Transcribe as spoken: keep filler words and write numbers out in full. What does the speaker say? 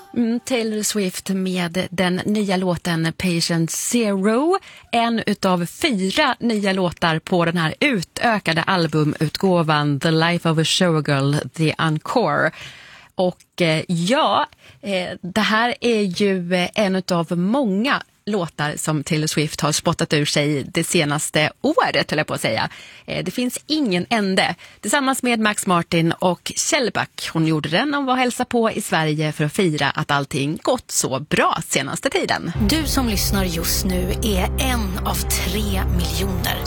Mm, Taylor Swift med den nya låten Patient Zero, en utav fyra nya låtar på den här utökade albumutgåvan The Life of a Showgirl, The Encore. Och eh, ja, eh, det här är ju eh, en utav många låtar som Taylor Swift har spottat ur sig det senaste året, höll jag på att säga. Eh, det finns ingen ände. Tillsammans med Max Martin och Kjellback. Hon gjorde den och var hälsa på i Sverige för att fira att allting gått så bra senaste tiden. Du som lyssnar just nu är en av tre miljoner